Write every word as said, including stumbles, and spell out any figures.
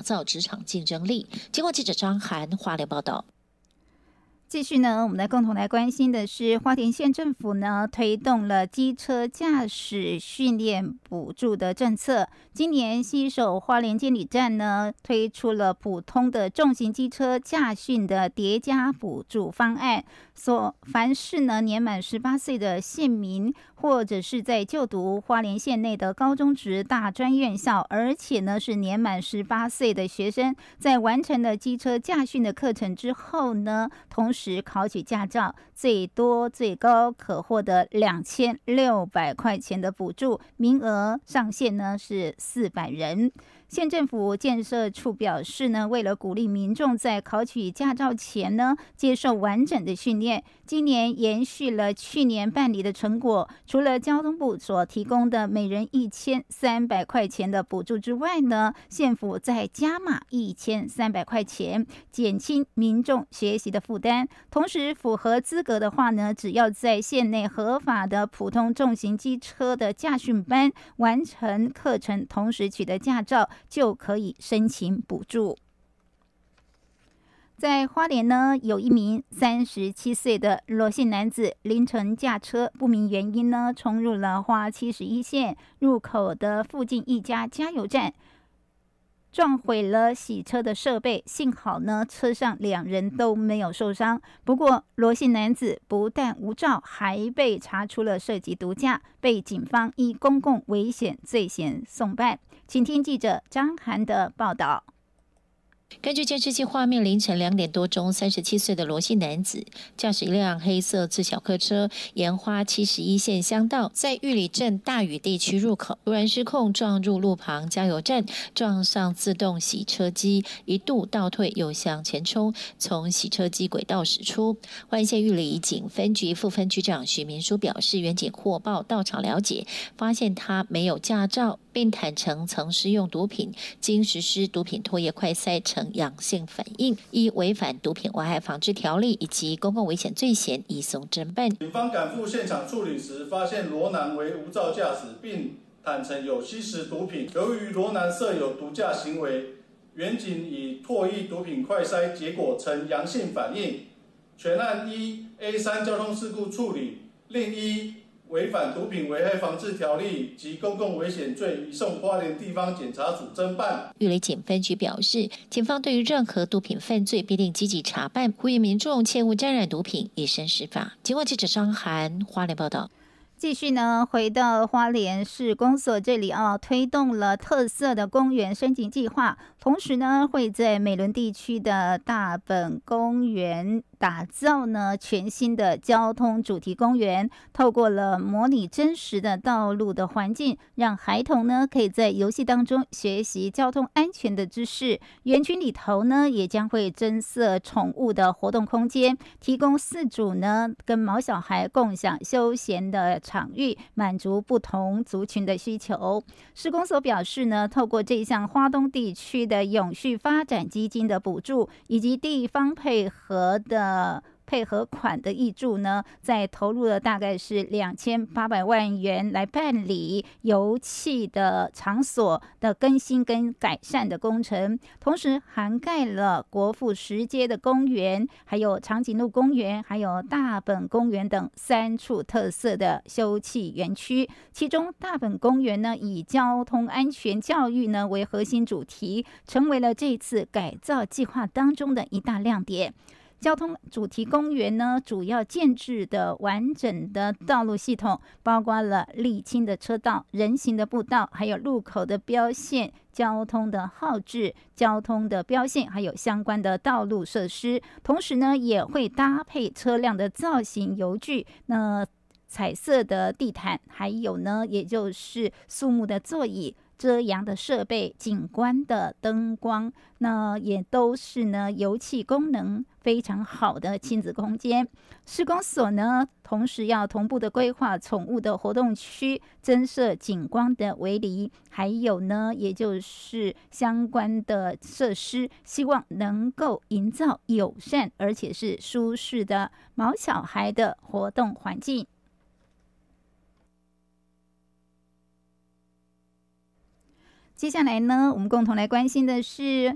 造职场竞争力。经过记者张涵花莲报道。 继续呢，我们来共同来关心的是花莲县政府呢推动了机车驾驶训练补助的政策。今年携手花莲监理站呢推出了普通的重型机车驾训的叠加补助方案，所凡是呢年满十八岁的县民，或者是在就读花莲县内的高中职大专院校，而且呢是年满十八岁的学生，在完成了机车驾训的课程之后呢，同时考取驾照，最多最高可获得两千六百块钱的补助，名额上限呢是四百人。县政府建设处表示呢，为了鼓励民众在考取驾照前呢接受完整的训练，今年延续了去年办理的成果，除了交通部所提供的每人一千三百块钱的补助之外呢，县府再加码一千三百块钱，减轻民众学习的负担。同时，符合资格的话呢，只要在县内合法的普通重型机车的驾训班完成课程，同时取得驾照，就可以申请补助。在花莲呢，有一名三十七岁的罗姓男子凌晨驾车，不明原因呢冲入了花七十一线入口的附近一家加油站，撞毁了洗车的设备，幸好呢车上两人都没有受伤。不过罗姓男子不但无照，还被查出了涉及毒驾，被警方依公共危险罪嫌送办。请听记者张涵的报道。 根据监视器画面，凌晨两点多钟，三十七岁的罗姓男子驾驶一辆黑色自小客车，沿花七十一线乡道，在玉里镇大屿地区入口，突然失控撞入路旁加油站，撞上自动洗车机，一度倒退又向前冲，从洗车机轨道驶出。花莲县玉里警分局副分局长许明书表示，员警获报到场了解，发现他没有驾照，并坦承曾施用毒品，经实施毒品唾液快筛呈阳性反应，依违反毒品危害防治条例以及公共危险罪嫌移送侦办。 警方赶赴现场处理时，发现罗男为无照驾驶，并坦承有吸食毒品。由于罗男设有毒驾行为，员警以唾液毒品快筛结果呈阳性反应，全案依 A 三 交通事故处理，另依违反毒品危害防治条例及公共危险罪移送花莲地方检察署侦办。 玉里警分局表示，警方对于任何毒品犯罪必定积极查办，呼吁民众切勿沾染毒品，以身试法。经过记者张涵花莲报道。 继续呢，回到花莲市公所这里啊，推动了特色的公园升级计划，同时呢，会在美仑地区的大本公园打造呢全新的交通主题公园，透过了模拟真实的道路的环境，让孩童呢可以在游戏当中学习交通安全的知识。园区里头呢，也将会增设宠物的活动空间，提供饲主呢跟毛小孩共享休闲的场域，满足不同族群的需求。市公所表示呢，透过这项花东地区的永续发展基金的补助，以及地方配合的配合款的挹注呢，在投入了大概是两千八百万元来办理油气的场所的更新跟改善的工程，同时涵盖了国父十街的公园，还有长颈鹿公园，还有大本公园等三处特色的休憩园区。其中大本公园呢，以交通安全教育呢为核心主题，成为了这次改造计划当中的一大亮点。交通主题公园呢，主要建制的完整的道路系统，包括了沥青的车道、人行的步道，还有路口的标线、交通的号志、交通的标线，还有相关的道路设施。同时呢，也会搭配车辆的造型游具，那彩色的地毯，还有呢，也就是树木的座椅、遮阳的设备、景观的灯光，那也都是呢油气功能非常好的亲子空间。施工所呢，同时要同步的规划宠物的活动区，增设景观的围篱，还有呢，也就是相关的设施，希望能够营造友善而且是舒适的毛小孩的活动环境。接下来呢，我们共同来关心的是